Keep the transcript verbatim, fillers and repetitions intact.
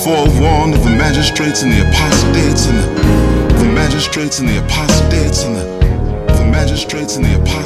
Forewarned of the magistrates and the apostates and the, the magistrates and the apostates and the, the magistrates and the apostates.